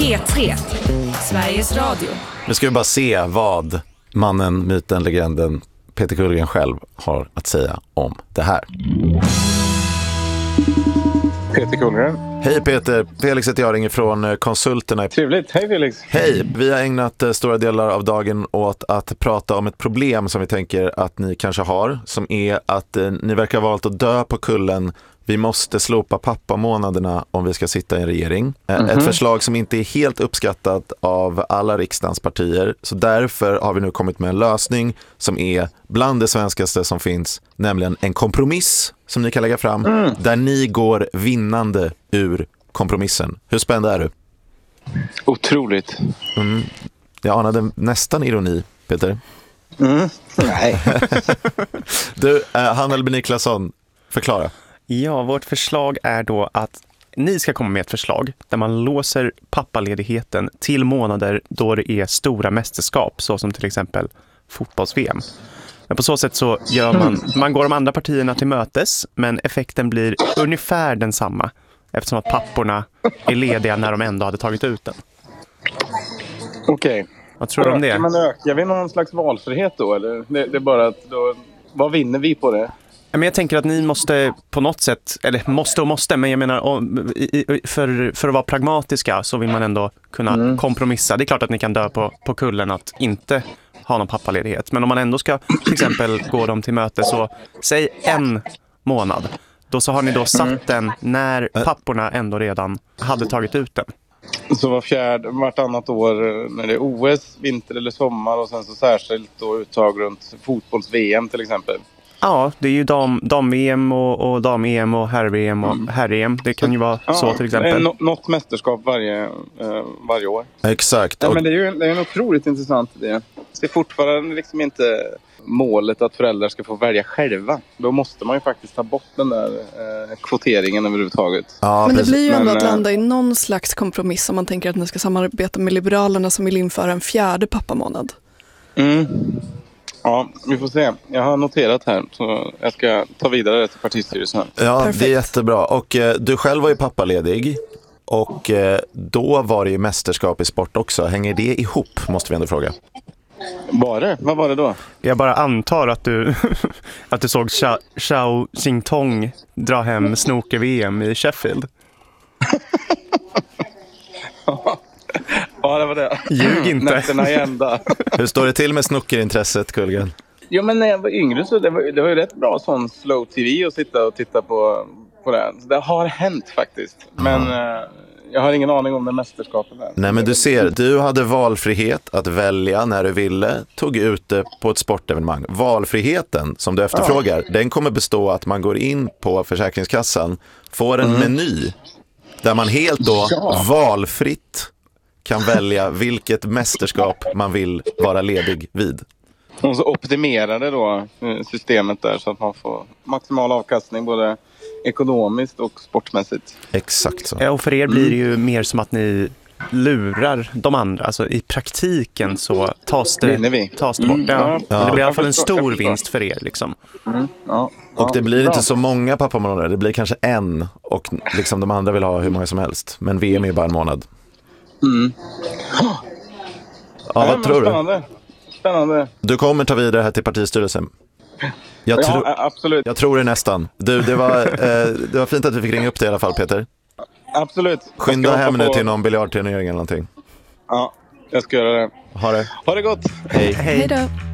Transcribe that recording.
P3, Sveriges Radio. Nu ska vi bara se vad mannen, myten, legenden Peter Kullgren själv har att säga om det här. Peter Kullgren. Hej Peter, Felix heter jag, ringer från konsulterna. Trevligt, hej Felix. Hej, vi har ägnat stora delar av dagen åt att prata om ett problem som vi tänker att ni kanske har. Som är att ni verkar ha valt att dö på kullen. Vi måste slopa pappamånaderna om vi ska sitta i en regering. Ett förslag som inte är helt uppskattat av alla riksdagens partier. Så därför har vi nu kommit med en lösning som är bland det svenskaste som finns. Nämligen en kompromiss som ni kan lägga fram där ni går vinnande ur kompromissen. Hur spänd är du? Otroligt. Jag anade nästan ironi, Peter. Nej. Du, Hanna Albin Niklasson, förklara. Ja, vårt förslag är då att ni ska komma med ett förslag där man låser pappaledigheten till månader då det är stora mästerskap, så som till exempel fotbolls-VM. Men på så sätt så gör man går de andra partierna till mötes, men effekten blir ungefär densamma eftersom att papporna är lediga när de ändå hade tagit ut den. Okej. Vad tror du om det? Men ökar vi någon slags valfrihet då? Eller det är bara att då, vad vinner vi på det? Men jag tänker att ni måste på något sätt, eller måste, men jag menar för att vara pragmatiska så vill man ändå kunna kompromissa. Det är klart att ni kan dö på kullen att inte ha någon pappaledighet. Men om man ändå ska till exempel gå dem till möte så säg en månad. Då så har ni då satt den när papporna ändå redan hade tagit ut den. Så vartannat år när det är OS, vinter eller sommar och sen så särskilt då uttag runt fotbolls-VM till exempel. Ja, det är ju dam-VM och dam-EM och herr-VM och herr-EM. Det kan ju vara så till exempel. Något mästerskap varje år. Exakt. Ja, men det är en otroligt intressant idé. Det är fortfarande liksom inte målet att föräldrar ska få välja själva. Då måste man ju faktiskt ta bort den där kvoteringen överhuvudtaget. Ja, men det blir ju ändå att landa i någon slags kompromiss om man tänker att ni ska samarbeta med Liberalerna som vill införa en 4:e pappamånad. Ja, vi får se. Jag har noterat här så jag ska ta vidare till partistyrelsen. Ja, Perfekt. det är jättebra. Och du själv var ju pappaledig och då var det ju mästerskap i sport också. Hänger det ihop, måste vi ändå fråga. Vad var det då? Jag bara antar att du att du såg Xiao Jingtong dra hem snooker-VM i Sheffield. Ja, det var det. Ljug inte. Nätterna i ända. Hur står det till med snookerintresset, Kullgren? Jo, men när jag var yngre så det var ju rätt bra sån slow tv att sitta och titta på det. Det har hänt faktiskt. Men jag har ingen aning om det mästerskapet här. Nej, men du ser, du hade valfrihet att välja när du ville, tog ut det på ett sportevenemang. Valfriheten som du efterfrågar, den kommer bestå att man går in på Försäkringskassan, får en meny där man helt då valfritt kan välja vilket mästerskap man vill vara ledig vid. Och så optimerade då systemet där så att man får maximal avkastning både ekonomiskt och sportmässigt. Exakt så. Ja, och för er blir det ju mer som att ni lurar de andra. Alltså i praktiken så tas det bort. Ja. Det blir i alla fall en stor vinst för er liksom. Och det blir inte så många pappamånader. Det blir kanske en och liksom de andra vill ha hur många som helst. Men VM är bara en månad. Ja, vad tror du? Spännande. Du kommer ta vidare här till partistyrelsen. Absolut. Jag tror det nästan. Du, det var fint att vi fick ringa upp dig i alla fall, Peter. Absolut. Skynda hem nu till någon biljardturnering eller någonting. Ja, jag ska göra det. Ha det. Ha det gott. Hej. Hej då.